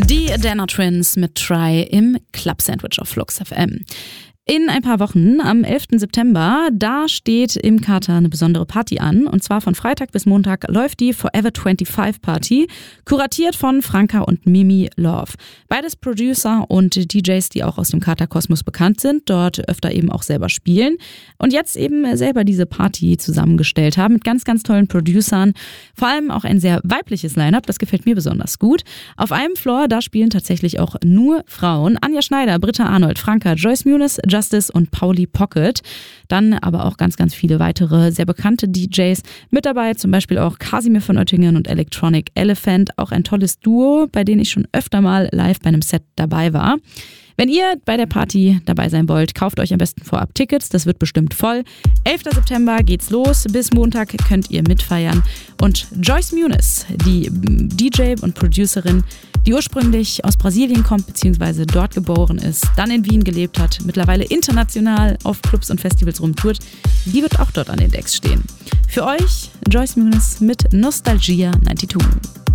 Die Dana Twins mit Try im Club Sandwich auf Flux FM. In ein paar Wochen, am 11. September, da steht im Kater eine besondere Party an. Und zwar von Freitag bis Montag läuft die Forever 25 Party, kuratiert von Franka und Mimi Love. Beides Producer und DJs, die auch aus dem Kater-Kosmos bekannt sind, dort öfter eben auch selber spielen. Und jetzt eben selber diese Party zusammengestellt haben mit ganz, ganz tollen Producern. Vor allem auch ein sehr weibliches Line-Up, das gefällt mir besonders gut. Auf einem Floor, da spielen tatsächlich auch nur Frauen. Anja Schneider, Britta Arnold, Franka, Joyce Muniz, Justice und Pauli Pocket. Dann aber auch ganz, ganz viele weitere sehr bekannte DJs mit dabei, zum Beispiel auch Casimir von Oettingen und Electronic Elephant, auch ein tolles Duo, bei denen ich schon öfter mal live bei einem Set dabei war. Wenn ihr bei der Party dabei sein wollt, kauft euch am besten vorab Tickets, das wird bestimmt voll. 11. September geht's los, bis Montag könnt ihr mitfeiern. Und Joyce Muniz, die DJ und Producerin, die ursprünglich aus Brasilien kommt bzw. dort geboren ist, dann in Wien gelebt hat, mittlerweile international auf Clubs und Festivals rumtourt, die wird auch dort an den Decks stehen. Für euch Joyce Muniz mit Nostalgia 92.